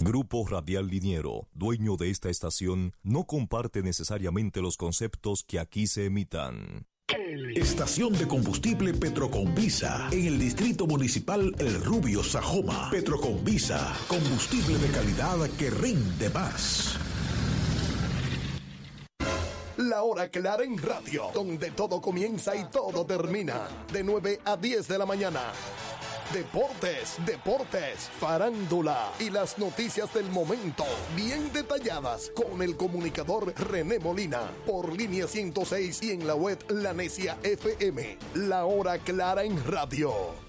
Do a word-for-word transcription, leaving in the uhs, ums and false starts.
Grupo Radial Liniero, dueño de esta estación, no comparte necesariamente los conceptos que aquí se emitan. Estación de combustible Petroconvisa, en el distrito municipal El Rubio, Sajoma. Petroconvisa, combustible de calidad que rinde más. La Hora Clara en radio, donde todo comienza y todo termina. De nueve a diez de la mañana. Deportes, deportes, farándula y las noticias del momento, bien detalladas con el comunicador René Molina, por línea ciento seis y en la web La Necia F M. La Hora Clara en radio.